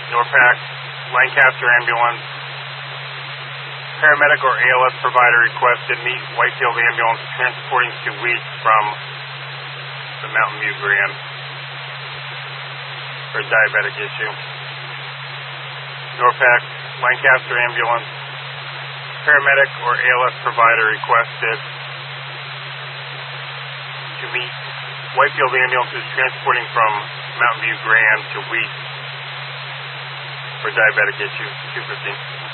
Norpac, Lancaster Ambulance. Paramedic or ALS provider requested. Meet Whitefield Ambulance transporting to Weeks from the Mountain View Grand for a diabetic issue. Norpac, Lancaster Ambulance. Paramedic or ALS provider requested to meet Whitefield Ambulance is transporting from Mountain View Grand to Weeks for diabetic issue. 215.